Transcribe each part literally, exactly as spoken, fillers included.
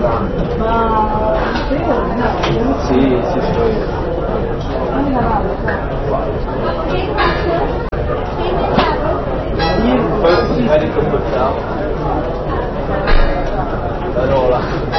Sì, sì, sto io. Poi si va di comportare. Parola.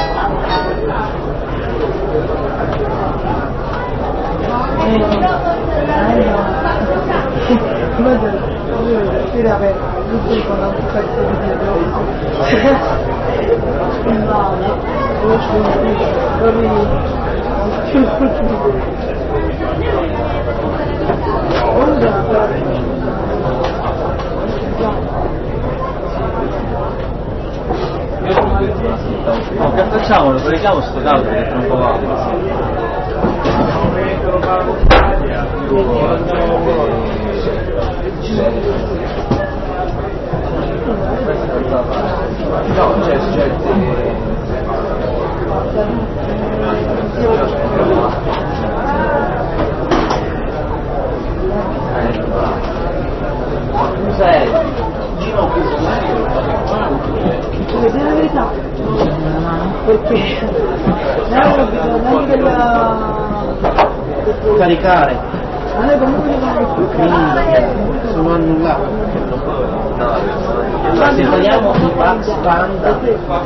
No, che facciamo? Lo prendiamo sto caldo che tra un po' va. No, c'è, c'è cos'è? Gino Devo dire la verità, perché neanche della caricare, a noi comunque sono annullato. Se togliamo i Vax Panda,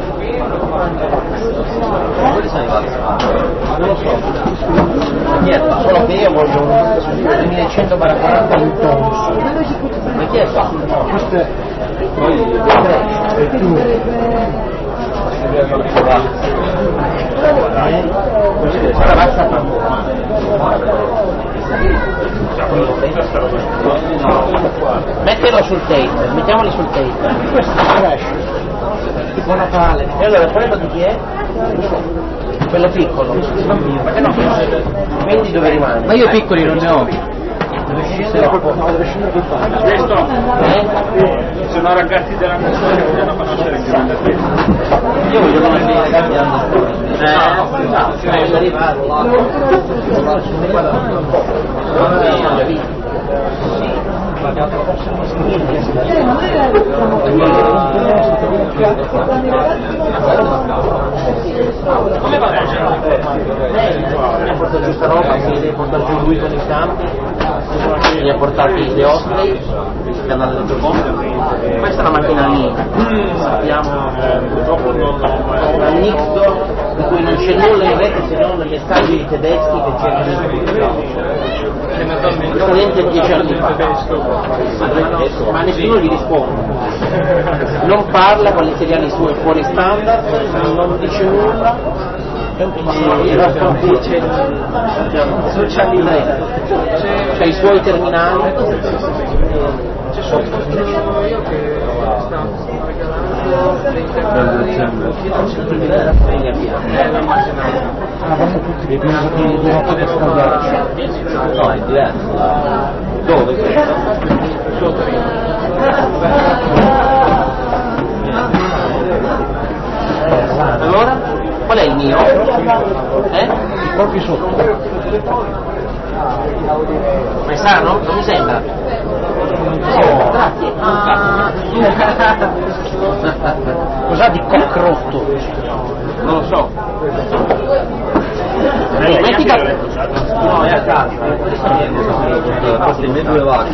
quelli sono i Vax Panda? non lo so, niente, solo che io voglio un duemilacento quaranta in tons. Ma chi è fa? Questo è Poi la razza Panda. Mettilo sul tape, mettiamoli sul tape. Questo è flash. Tipo Natale. E allora quello di chi è? Quello piccolo. Ma che no? Quindi dove rimane? ma io piccoli non ne ho. Questo sono ragazzi della nazione che vogliono conoscere il grande questo. Io voglio conoscere i ragazzi della storia. Eh, no, siamo arrivati. Come va bene? Mi ha portato giù sta roba, mi deve portare giù lui con i campi, mi ha portato le ostre, il canale del Giappone. Questa è una macchina lì, sappiamo la Nixdorf, di cui non c'è nulla in rete se non le stabili tedeschi che cercano praticamente dieci anni fa, ma nessuno gli risponde, non parla con gli italiani suoi fuori standard, non dice nulla, è un po' socialista, c'è i suoi terminali. C'è solo io che sta No, è diverso. Dove? Allora? Qual è il mio? Eh? Proprio sotto. Ma è sano? Non mi sembra. Oh, grazie. Ah. Cos'ha di coccrotto? Non lo so. Metti da... No, è a casa. Questi in due Vax.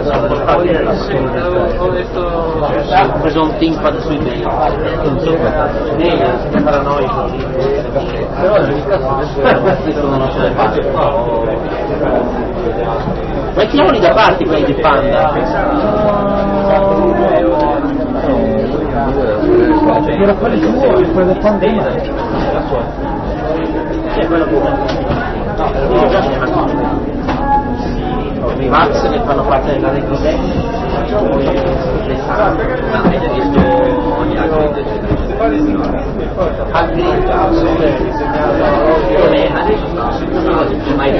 Ho preso un ThinkPad sui mail. Non so Sì, è paranoico. però ogni cazzo questi sono non ce le faccio. Mettiamoli da parte quelli di Panda. era quello tuo e quello del Panda. Sì, quello pure. No, io già c'è una cosa. I Vax che fanno parte della Regodex, le sangue, ogni altro altri non mai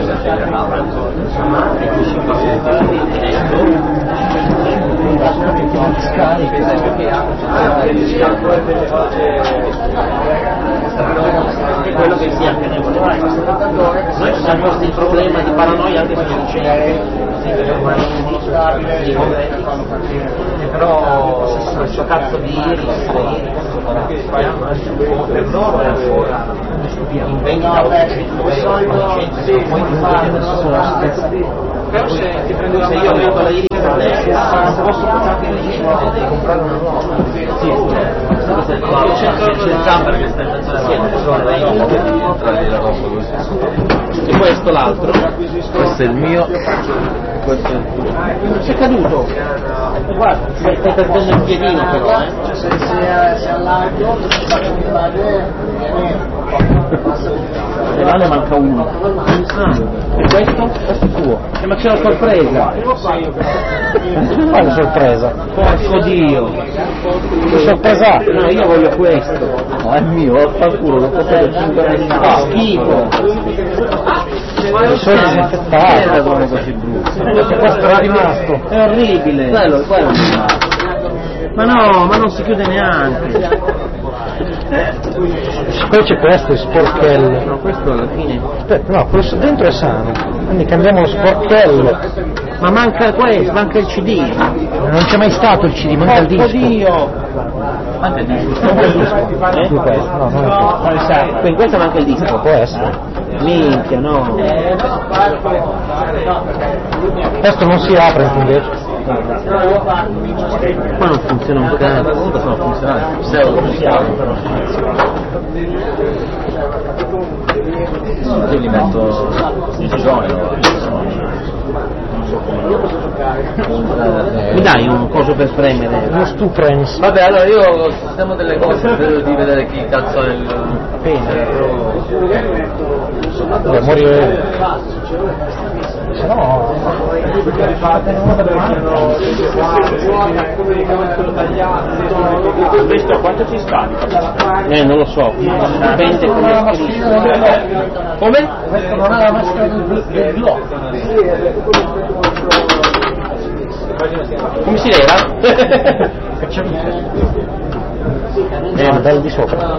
è quello che si anche noi noi ci siamo posti il problema di paranoia anche sui licenzi, però questo cazzo di iris Per loro è ancora in vendita però se ti prendo se io metto la iris adesso posso comprare una nuova c'è il camper che sta in mezzo alla entrare la roba così e questo l'altro questo è il mio questo è il tuo sei caduto guarda stai perdendo il piedino però eh se se allargo e là ne manca uno ah, e questo? questo è tuo eh, ma c'è la sorpresa quale sorpresa? porco dio che sorpresa? no io voglio questo no è mio vaffanculo l'ho comprato cinque anni fa schifo i soldi disinfettati come così brutti questo era rimasto è orribile quello, quello ma no ma non si chiude neanche poi c'è questo, il sporchello. No, questo alla fine. Aspetta, no, questo dentro è sano. Quindi cambiamo lo sporchello. Ma manca questo, manca il C D. Non c'è mai stato il C D, manca il disco. Dio! manca il disco Manca il disco. Eh? Di questo, no, non è questo. Quindi in questo manca il disco. Può essere. Minchia, no. Questo non si apre invece. Ma non funziona un cazzo. comunque sono funzionali pseudo funzionali però io li metto in stagione non so come mi dai un coso per premere? Uno stuprens. vabbè allora io sistemo delle cose per di vedere chi cazzo è il Bene. Vabbè, morire. Se no questo quanto ci sta? Eh, non lo so, dipende come scritto. Come? Questo non ha la maschera del, del blocco. Come si leva? è una bella di sopra.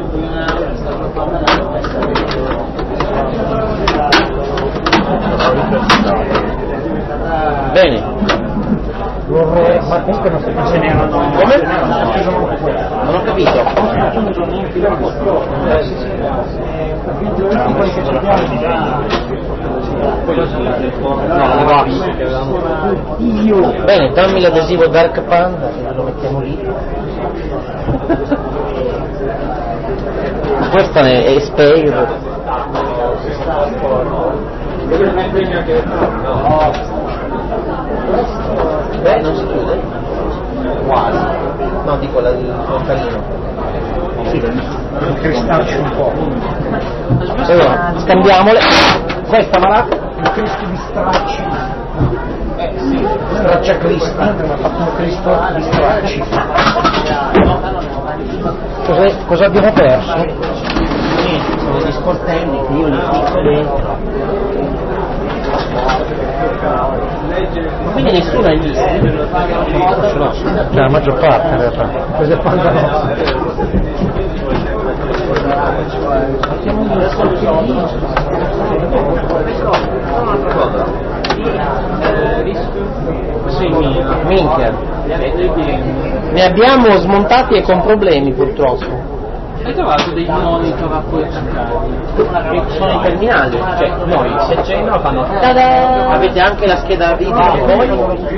Bene. Vorrei, ma comunque non se ne erano. Come? Non ho capito. Io. Bene, dammi l'adesivo Dark Panda e lo mettiamo lì. Questa è, è Spare. Beh, non si chiude? Quasi. No, dico la, il portalino. Sì, il cristaccio un po'. Allora, scambiamole. Questa va là. Il Cristo di stracci. Eh sì, straccia Cristo. Ha fatto un Cristo di stracci. Cos'è, cosa abbiamo perso? Niente, sono gli sportelli che io li ficco dentro. Quindi nessuno ha i dischi? Cioè, la maggior parte in realtà. Queste panda no. Sì, minchia. Ne abbiamo smontati e con problemi purtroppo. Hai trovato dei monitor a cui attaccare? Sono i terminali, cioè noi se accendono fanno tada! Avete anche la scheda video voi?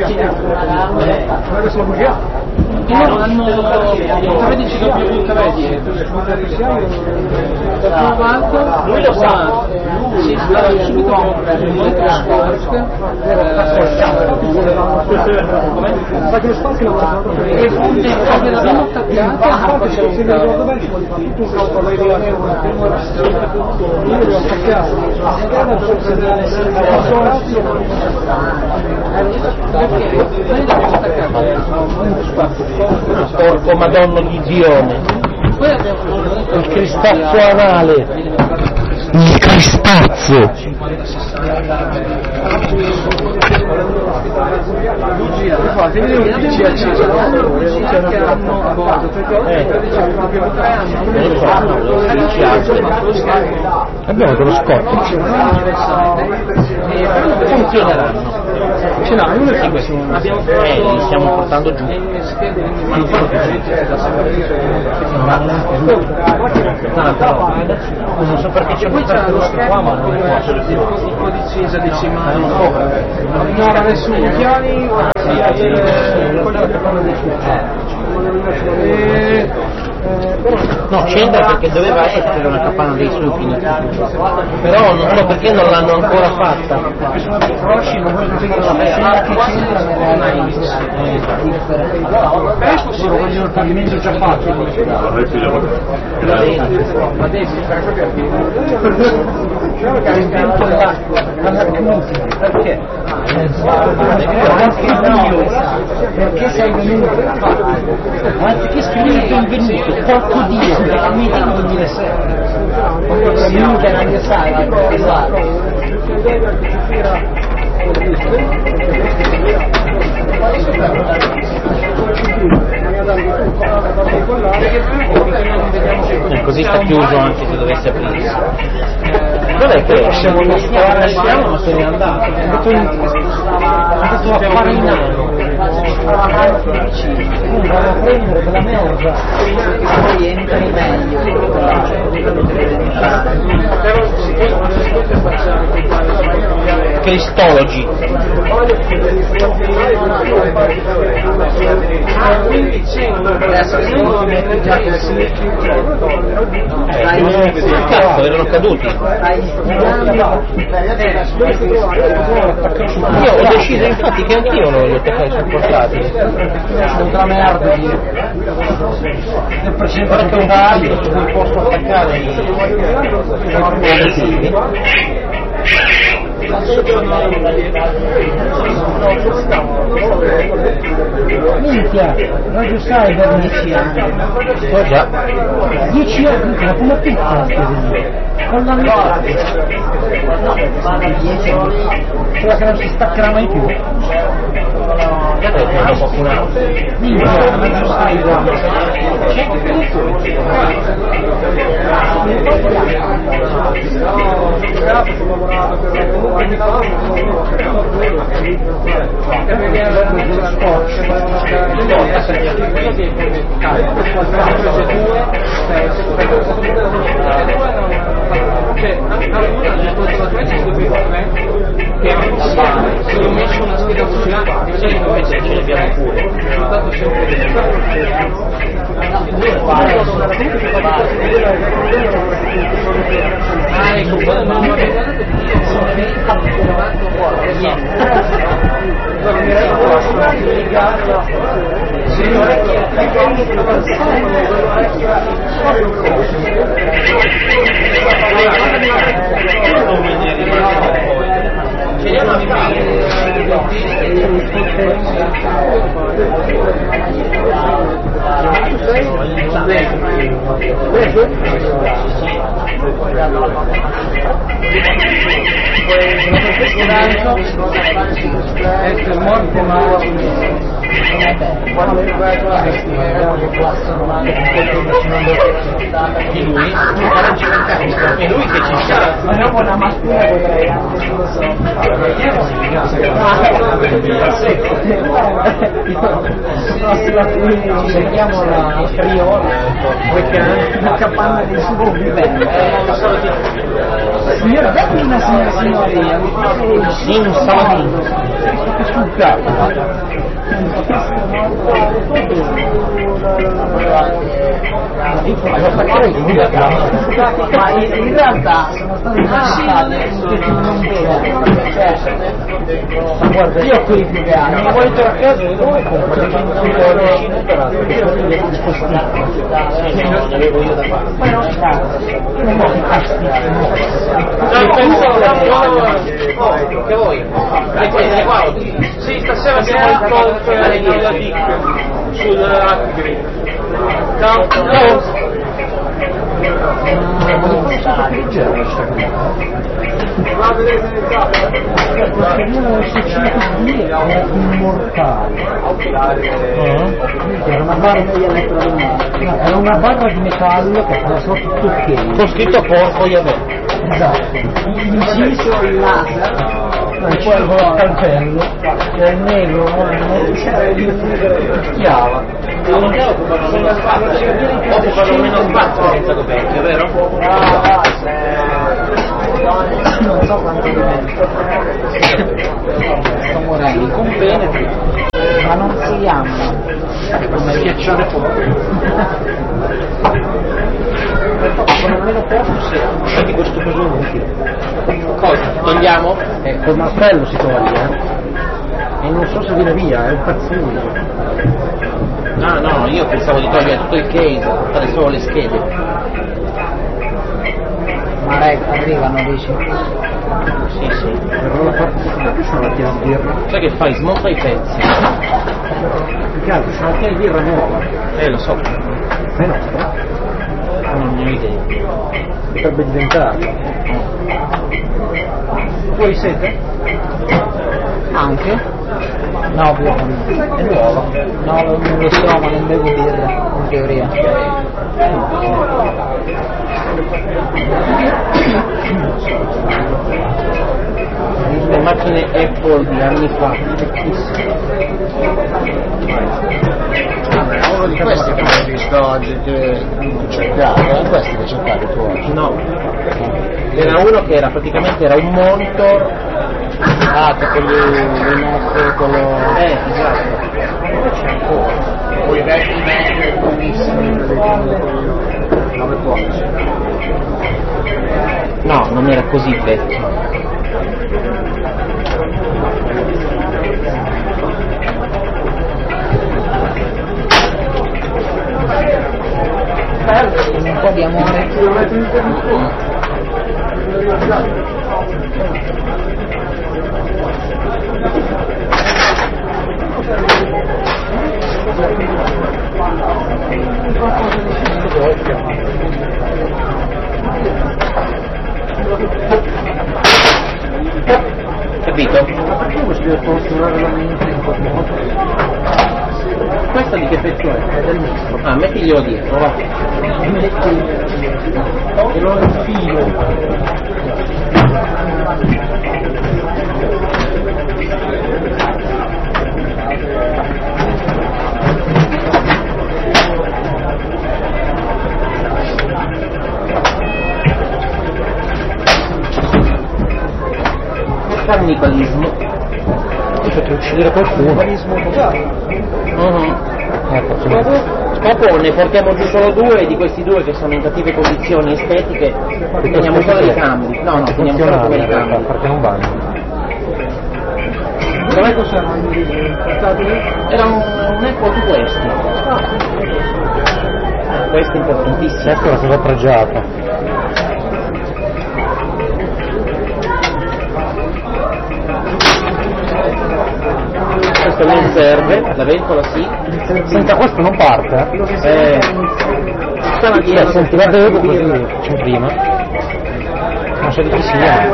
No, hanno tredici W tre l'ho provato, lui lo sa, si sta subito con il monitor Spark e punti come l'abbiamo attaccato poi c'è un Porco madonna di Dione. Il cristazzo anale. Il cristazzo. Eh. Abbiamo dello scotto. Funzioneranno. Ce n'ha uno di questi. Abbiamo eh, li stiamo portando giù. Ma non fanno più no, però non so perché c'è questo qua, ma non è il codice esadecimale. Non ha nessun occhiali, no, c'entra perché doveva essere una capanna dei supini, però non so perché non l'hanno ancora fatta. Adesso vogliono il pavimento già fatto. Perché? Perché sei venuto? Anziché scrivere benvenuto, porco Dio, veramente non venire sempre. Sei venuto a anniversare, esatto. E così sta chiuso anche se dovesse aprirsi. Non è che Siamo uno squadra, siamo, ma se n'è andato. È andato a fare in anno. Vado a prendere quella merda. Poi entri meglio. cristologi. Eh, cazzo, erano caduti. Io ho deciso infatti che anch'io non li ho attaccati sul portatile. Una merda di il presidente che orario su cui posso attaccare i adesivi. Minchia, Radio Cyber dieci anni. Oh già. dieci anni, ma come pizza con la mia quella che non si staccherà mai più. Qualcun altro. Minchia, Radio Cyber. che sono messo una scheda funzionante, invece invece ce l'abbiamo pure. Il risultato ah, ecco, quello non mi avete detto che io sono Ecco, è morto ma Di lui? È lui che ci sta. ma dopo una mattina potrei anche non lo so. Ci cerchiamo la criola, la capanna dei sopravviventi. Signora, dammi una signora signoria. Insani. Sul capo. Ma in realtà sono state passate che non vedo. Ma guarda, io ho qui più che altro, mi vuoi a casa e dove compro? Non Non avevo io da fare. ma non cazzo, non ho Che vuoi? E poi sei qua oggi? sì, stasera siamo al golf alla D I C sul rugby. Ciao. Ciao. immortale. Era una barra di elettrodomestica, era una barra di metallo che era sotto tutto ok. Con scritto porco Yahweh. Esatto. Inciso il laser non c'è il calcello, c'è il negro, non schiava. Non che occupano meno spazio, occupano meno spazio senza coperchio, vero? Non so quanto diventa. Sono morelli, compenetri, ma non si chiamano. Come schiacciare fuori. Sono meno focus di questo coso inutile. Cosa? Togliamo? Eh, col martello si toglie, eh? E non so se viene via, è un pezzo unico. Ah no, io pensavo di togliere tutto il case, fare solo le schede. Ma reg- arrivano, dici? Sì, sì. Però la parte che sono la tia di birra. Sai che fai? Smonta i pezzi. Più che altro, sono la tia di birra nuova. Eh, lo so. È nostra? Non ne ho idea. Potrebbe diventare. Fuori sete? Anche? No, birra no. È nuova? No, non lo so, ma non bevo birra, in teoria. Le macchine Apple di anni fa, vecchissime. Uno di questi che ho visto oggi che cercavo, è questi che cercavi tu oggi? No. Era uno che era praticamente era un monitor. Ah, che quelli dei nostri, quello... Eh, esatto. Poi vecchi meglio, buonissimi, nove pollici. No, non era così vecchio. Un po' di amore. Capito? Perché questo deve costruire la mente in qualche modo? Questo di che pezzo è? È del mistro. Ah, mettiglielo dietro, va. E lo infilo. Cannibalismo. Questo per uccidere qualcuno. Cannibalismo totale. Uh-huh. Ecco, Scopo? Scopo ne portiamo giù solo due, di questi due che sono in cattive condizioni estetiche, teniamo solo i cambi. No, no, teniamo solo come i cambi. Perché non vanno. Dov'è cos'era? Era un, un Apple di questi. Questo è importantissimo. Ecco la cosa pregiata. Questo non serve, la ventola sì. Senza questo non parte? Eh, sta una Cioè, senti, guarda io così c'è prima. Non so di chi sia.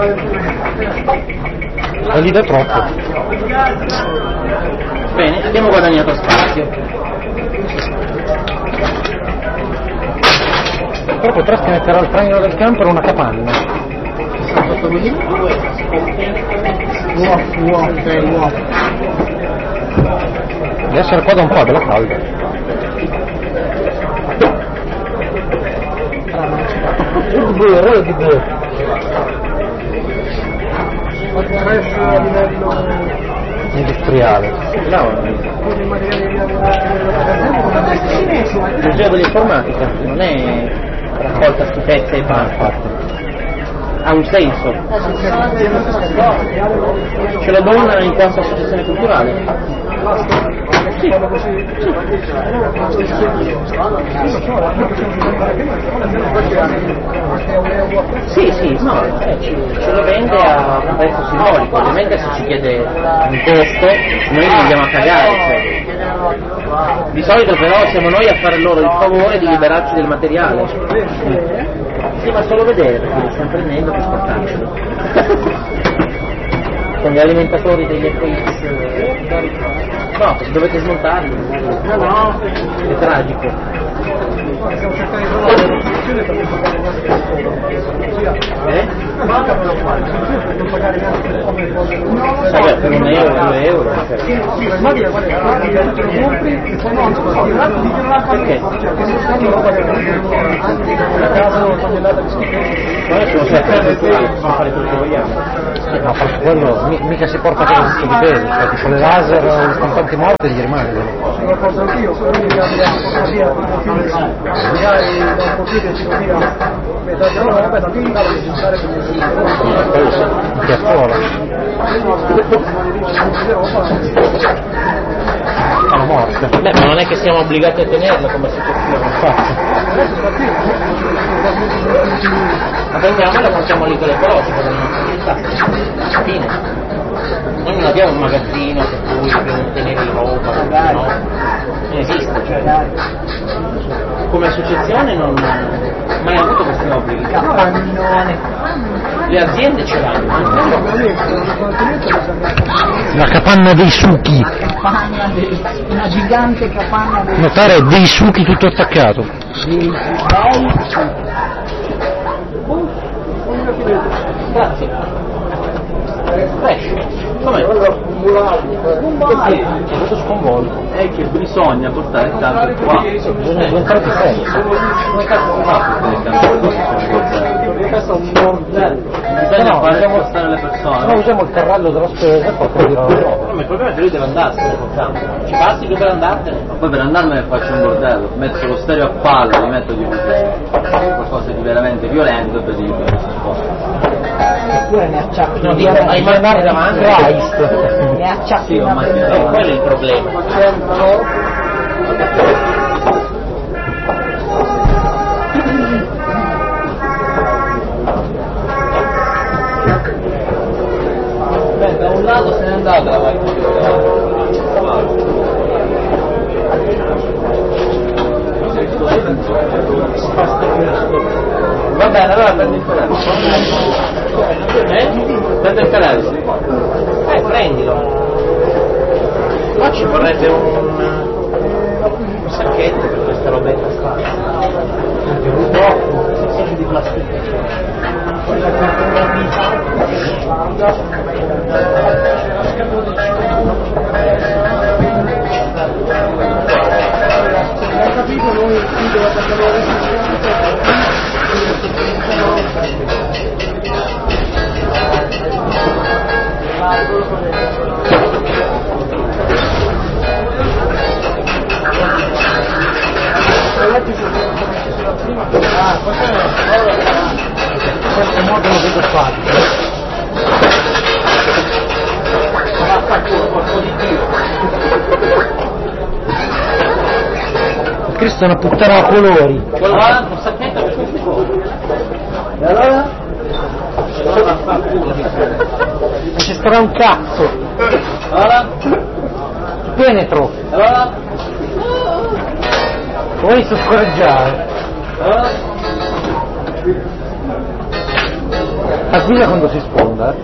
E lì da troppo. Bene, abbiamo guadagnato spazio. Però potresti mettere al traino del camper una capanna. Uof, uof, uof. Deve essere qua da un po', bella calda. Red Bull, Red Bull. A livello industriale. No, il museo dell'informatica non è raccolta schifezze e basta. Ha un senso. Ce lo donano in quanto associazione culturale. Sì. Sì, sì, no, eh, ci, ce lo vende a un prezzo simbolico, ovviamente se ci chiede un costo noi li andiamo a cagare, cioè. Di solito però siamo noi a fare loro il favore di liberarci del materiale. Sì, ma solo vedere perché li stiamo prendendo per portarcelo. Con gli alimentatori degli F X. No, dovete smontarli. No, no. È tragico. Stiamo cercando di trovare una soluzione per non pagare neanche il solo. Eh? Pagamelo qua, per non pagare neanche il come cose. Vabbè, per un euro, due euro. Sì, ma immagina qual è? Guarda, te lo compri e poi non so, perché? Perché se stanno roba che anche a caso tonnellata di schifezze. Noi siamo sempre per fare quello che vogliamo. No, perché quello mi- mica si porta con un di peso, cioè tipo le laser o le stampanti morte gli rimane. Se lo porto anch'io, quello mi viene a portare via un pochino, magari da un pochino e ci via metà di ora, vabbè, da qui da usare per il Quello sì, in piazzola. Sono morte. Beh, ma non è che siamo obbligati a tenerlo come situazione. Infatti. Ma prendiamo e lo portiamo lì con l'ecologico della nostra città. Fine. Noi non abbiamo un magazzino per cui dobbiamo tenere roba, no? Non esiste, cioè. Come associazione non mai avuto questi obblighi. Le aziende ce l'hanno. La capanna dei succhi. Capanna del, una gigante capanna dei Notare dei succhi tutto attaccato. dei bei Grazie. Fresh. Com'è? È tutto sconvolto. È che bisogna portare tanto qua. Bisogna diventare più serio. Come cazzo si fa per le camere? Questo è un bordello. Bisogna No, fare usiamo- spostare le persone. Noi usiamo il carrello della spesa e poi prendiamo la roba. No, ma il problema è che lui deve andarsene col campo. Ci passi tu per andartene? Ma poi per andarmene faccio un bordello, metto lo stereo a palla, li metto di qualcosa di veramente violento e così poi si sposta. oppure ne acciacchi No, via dico, hai ne macchine davanti? acciacchi Sì, ho una macchine Eh, davanti. quello è il problema. Beh, da un lato se n'è andata la macchina. Va bene, allora prendi il canale. Eh? Prendi il canale. Eh, prendilo. Qua ci vorrebbe un, un sacchetto per questa robetta strana. Anche di plastica. Hai capito, noi qui dove abbiamo Ah, questo è modo lo vedo fare. Cristo è una puttana a colori. Quello là, un sacchetto per questi fuori. E allora? E ci starà un cazzo. Allora? Penetro. Allora? Poi inizio a scorreggiare. Allora? Avvisa quando si sponda.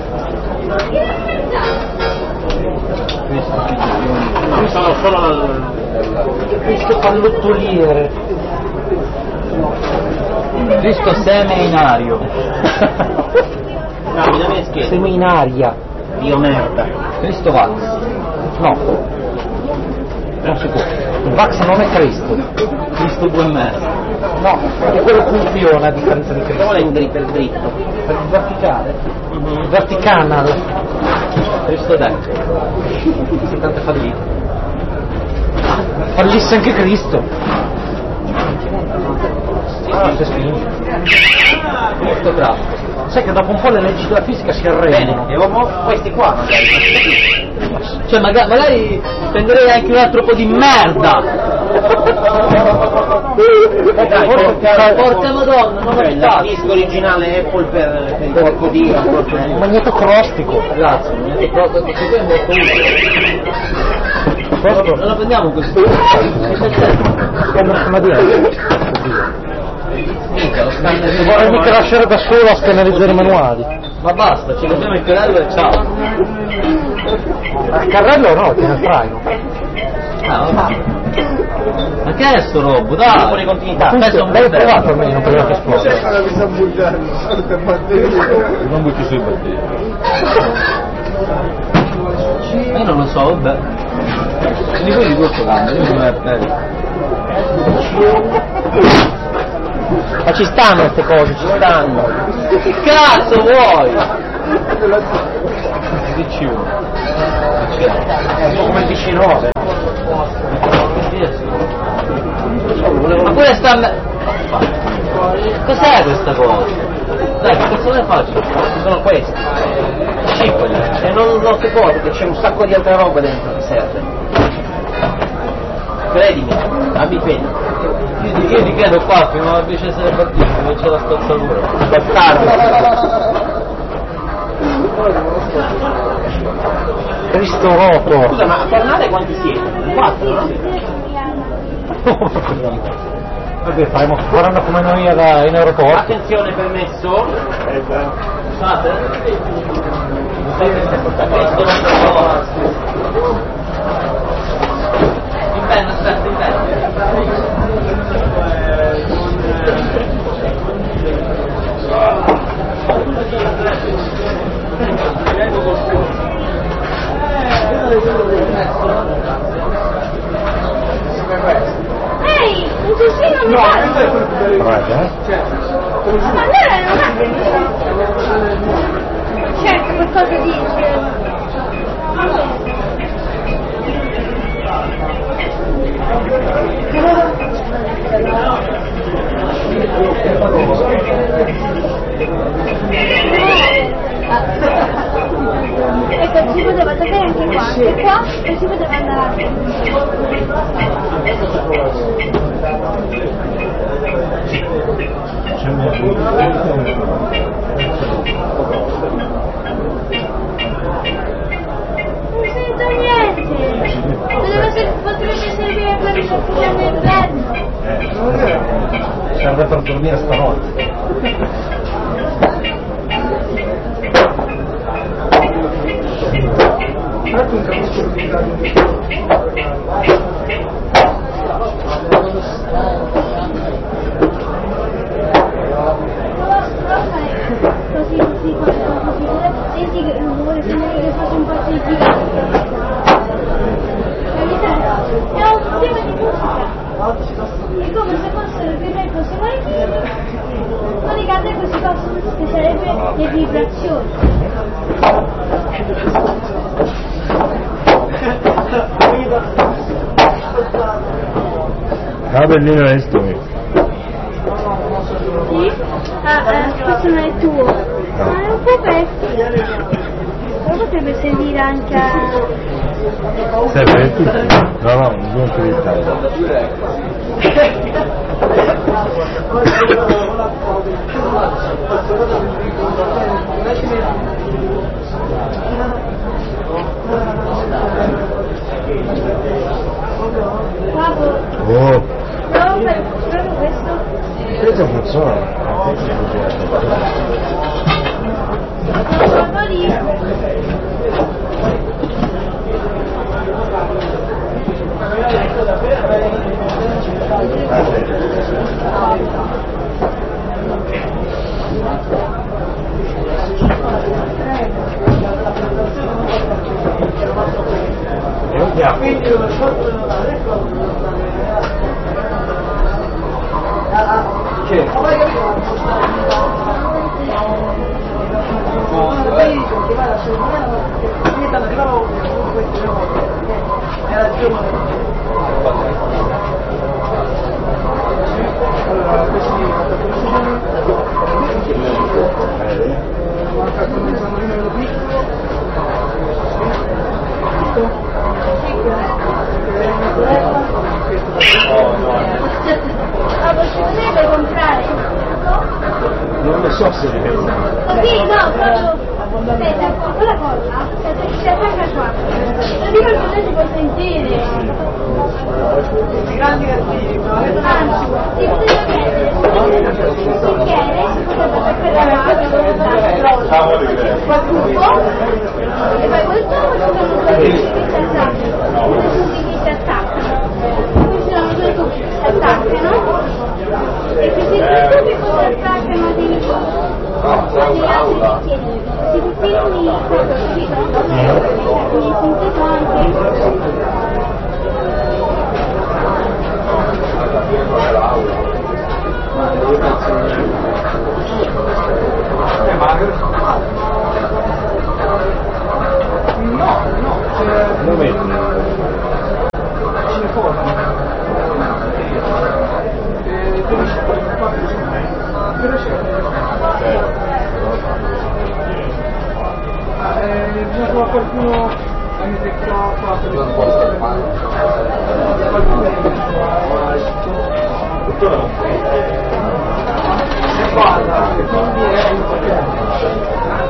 No, sono solo la... Cristo pallottoliere. Cristo seminario. No, mi deve scherzo. Seminaria. Dio merda. Cristo Vax. No. Non si può. Il Vax non è Cristo. Cristo due merda. No, perché quello funziona a differenza di Che Cristo. vuole il dritto, il dritto? Per il verticale. Il verticanal. Cristo dentro. Si tante fallite. Fallisse anche Cristo. Ah, si spinge. Cristo traffico. Sai che dopo un po' le leggi della fisica si arrendono. Bene, e ho- questi qua magari. Cioè maga- magari prenderei anche un altro po' di merda. Dai, porca, porca madonna, non ho il disco originale Apple per, per il crocodilo. Un magnetocrostico. Grazie, il magnetocrostico, perché poi è molto utile. Questo Non lo prendiamo così. è una madia. Minchia, lo Non scanner. vorrei mica lasciare da solo a scannerizzare i manuali. Ma basta, ci dobbiamo il canale e ciao. Il carrello no, tiene il traino. Ah, vabbè. Anche che è sto robo? Dai! Fuori continuità. Questo è un L'hai modello. provato almeno prima che esplode? Non butti sui batteri. Ma io non lo so, vabbè. Di quelli questo cambia, io non è bello. Ma ci stanno queste cose, ci stanno. Che cazzo vuoi? Che ci vuole? È come il P C nove. Ma quella sta... Cos'è questa cosa? Dai, che cazzo ne faccio? Ci sono questi. Chip. E non, non che cosa, che c'è un sacco di altra roba dentro che serve. Credimi, abbi fede. Io ti, io ti credo qua, prima invece essere partito, non c'è la spazzatura. Bastardo. Cristo roto! Scusa, ma a tornare quanti siete? Quattro, no? Vabbè, faremo, faranno come noi alla- in aeroporto. Attenzione, permesso. Scusate. Inverno, aspetta, Ehi, un cuscino mi fa! Guarda, eh? Ma allora non ha certo qualcosa dice. Ecco, si poteva toccare anche qua, e qua e si poteva andare non sento niente. Potrebbe, ser- potrebbe servire per il piano inverno. Serve per dormire stanotte. Così, così, così, senti che non vuole finire che faccio un passo di gigante. È un tema di musica. È come se fossero più me cose maritime, collegate così possono che sarebbe le vibrazioni. Ah, bellino questo. Sì? Ah, eh, questo non è tuo. Ma è un po' vecchio. Però potrebbe servire anche a... Serve per tutti? No, no, non sono per l'Italia. Bravo. Oh, Provo per provo questo. questo funziona. Provo lì. Ah, lo si potrebbe comprare? Non lo so se è Così, no, proprio... Aspetta, quella cosa si attacca qua. Lo dico che non si può sentire. Anzi, si poteva chiedere se chiede, si poteva attaccare qua, qua tubo, e poi quel tubo ci sono due che si attaccano. Due tubi che si attaccano. Poi ci sono due tubi. parte, no? E se sei subito dal parte ma devi aula. Se tu filmi questo capito? Mi sento anche. No, no, c'è Lo metti? c'è forma. E dove c'è dove c'è? Eh, bisogna trovare qualcuno a mettere qua, qua, per non può stare male. Qualcuno e guarda, e quindi è importante.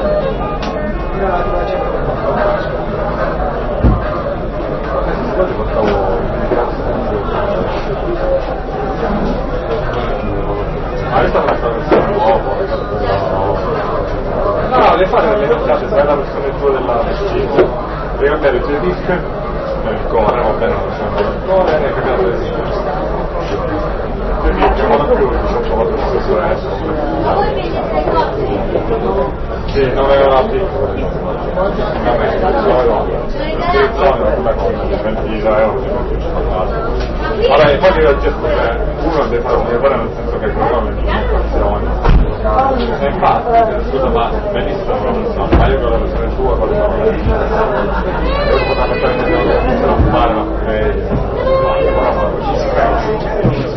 No, no, le fate delle notate, sai la versione tua della piscina, devi cambiare il disc nel core, va bene, non c'è il core e cambiare le disc. Quindi che modo più ho trovato lo stesso adesso. Ma voi vedete le cose? Sì, non avevo la piccola. A me, non avevo. Utilizzavo una cosa, ventimila euro. Vabbè, poi devo gestire, uno deve fare un lavoro nel senso che il programma è in funzione. E infatti, scusa, ma benissimo la versione, ma io con la versione tua, quale sono le linee? Devo poter mettere in mezzo che non fare una meglio. Ora ma ci si crea.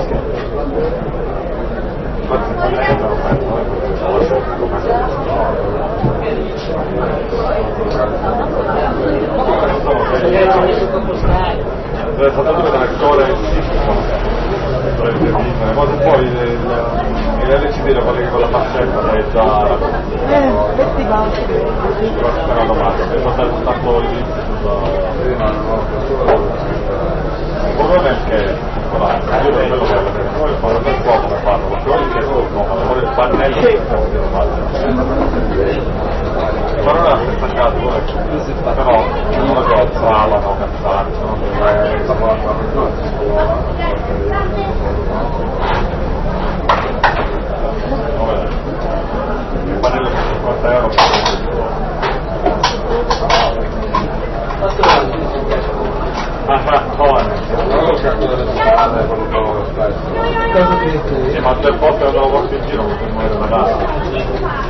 Infatti, non è che non lo penso, non è che lo lascio deve fare tutto l'attore in modo poi l'L C D lo collega con la faccetta che è già una domanda per portare un tanto l'inizio il problema è che io non quello bello perché voglio fare un po' come farlo perché voglio che solo comodo voglio il pannello che devo fare ma non è la stessa casa però non lo so salano, cazzare sono delle il pannello per cinquanta euro ah frattone non lo cacco delle strade quello che lo stesso sì ma tre volte andavo porto in giro per muovere la data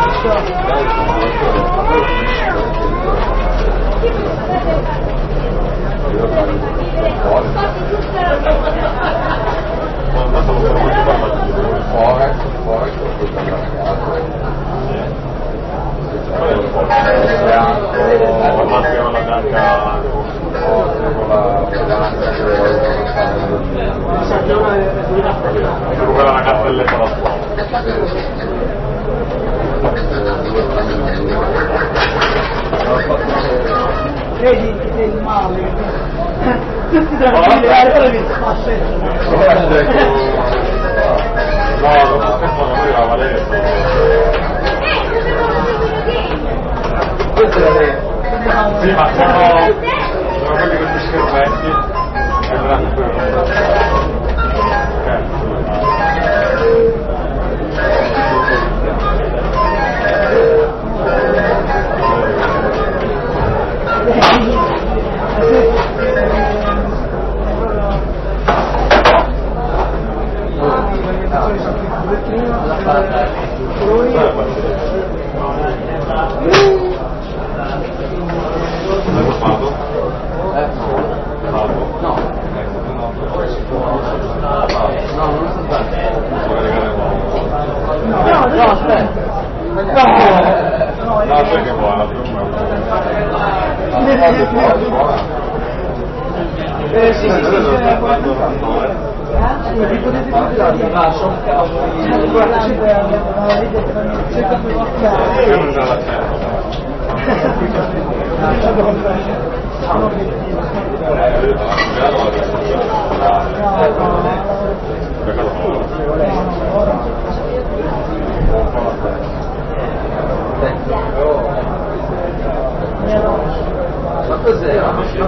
non tanto lo sono molto parlato fuori fuori qual è il fuoco? la maschera con la bianca con la quella la cappelletta da fuoco vedi che il male tutti tranquilli guarda che spaccetta no non so non arriva Valerio questo è vero sì ma sono sono quelli con gli schermetti e verranno per Eh sì, sì, sì, c'è qualche vi potete fare di basso, guarda, cerca di Ma cos'è?